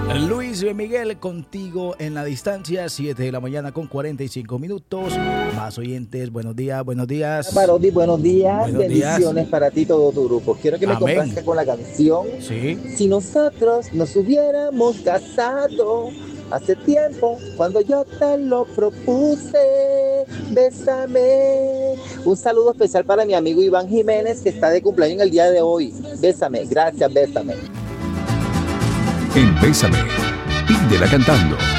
Luis Miguel contigo en la distancia, 7 de la mañana con 45 minutos. Más oyentes, buenos días, buenos días. Parodi, buenos días, Buenos bendiciones días. para ti todo tu grupo. Quiero que me Amén. complazca con la canción. Sí. Si nosotros nos hubiéramos casado hace tiempo, cuando yo te lo propuse, bésame. Un saludo especial para mi amigo Iván Jiménez, que está de cumpleaños el día de hoy. Bésame, gracias, bésame. En Bésame, pídela cantando.